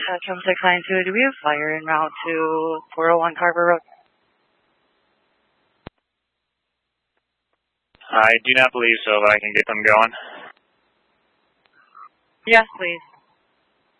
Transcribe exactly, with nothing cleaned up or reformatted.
Uh, Travel six nine two, do we have fire en route to four oh one Carver Road? I do not believe so, but I can get them going. Yes, please.